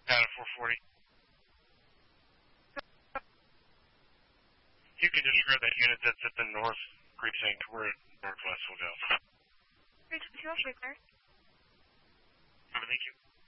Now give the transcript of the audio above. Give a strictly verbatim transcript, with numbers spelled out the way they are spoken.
Down at four forty. You can disregard that unit that's at the north precinct where northwest will go. three two two, okay, clear. Thank you.